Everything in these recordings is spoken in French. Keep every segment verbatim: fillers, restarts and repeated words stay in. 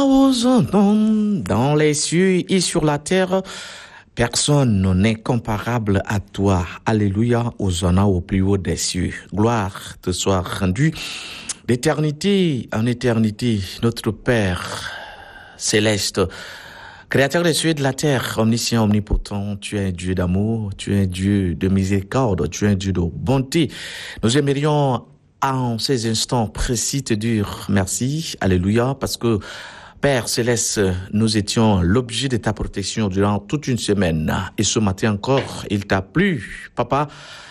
Alléluia aux ondes, dans les cieux et sur la terre. Personne n'est comparable à toi. Alléluia aux honneurs au plus haut des cieux. Gloire te soit rendue d'éternité en éternité. Notre Père céleste, Créateur des cieux et de la terre, omniscient, omnipotent, tu es un Dieu d'amour, tu es un Dieu de miséricorde, tu es un Dieu de bonté. Nous aimerions en ces instants précis te dire merci, alléluia, parce que Père Céleste, nous étions l'objet de ta protection durant toute une semaine. Et ce matin encore, il t'a plu, Papa,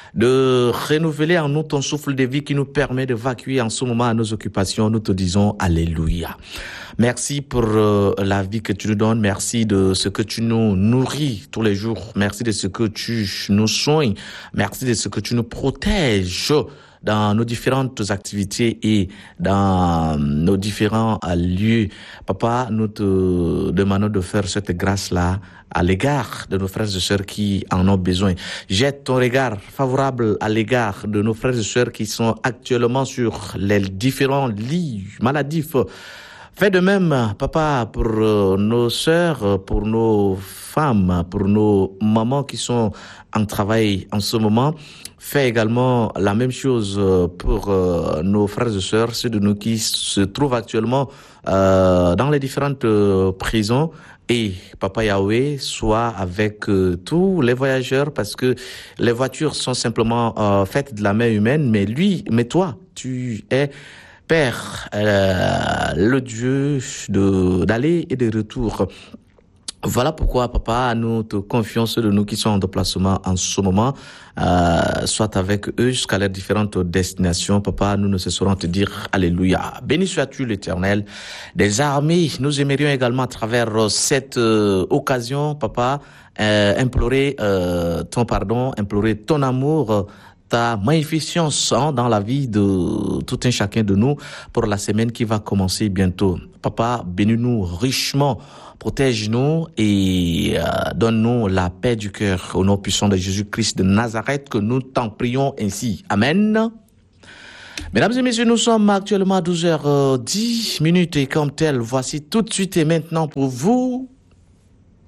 de renouveler en nous ton souffle de vie qui nous permet de vacuer en ce moment à nos occupations. Nous te disons alléluia. Merci pour euh, la vie que tu nous donnes. Merci de ce que tu nous nourris tous les jours. Merci de ce que tu nous soignes. Merci de ce que tu nous protèges dans nos différentes activités et dans nos différents lieux. Papa, nous te demandons de faire cette grâce-là à l'égard de nos frères et sœurs qui en ont besoin. Jette ton regard favorable à l'égard de nos frères et sœurs qui sont actuellement sur les différents lits maladifs. Fais de même, Papa, pour euh, nos sœurs, pour nos femmes, pour nos mamans qui sont en travail en ce moment. Fais également la même chose pour euh, nos frères et sœurs, ceux de nous qui se trouvent actuellement euh, dans les différentes euh, prisons. Et Papa Yahweh soit avec euh, tous les voyageurs, parce que les voitures sont simplement euh, faites de la main humaine, mais lui, mais toi, tu es Père, euh, le Dieu de d'aller et de retour. Voilà pourquoi, Papa, nous te confions ceux de nous qui sont en déplacement en ce moment, euh, soit avec eux jusqu'à leurs différentes destinations. Papa, nous ne cesserons de te dire alléluia. Béni sois-tu l'Éternel des armées. Nous aimerions également à travers cette euh, occasion, Papa, euh, implorer euh, ton pardon, implorer ton amour, euh, ta magnificence hein, dans la vie de tout un chacun de nous pour la semaine qui va commencer bientôt. Papa, bénis-nous richement, protège-nous et euh, donne-nous la paix du cœur au nom puissant de Jésus-Christ de Nazareth, que nous t'en prions ainsi. Amen. Mesdames et messieurs, nous sommes actuellement à douze heures dix minutes et comme tel, voici tout de suite et maintenant pour vous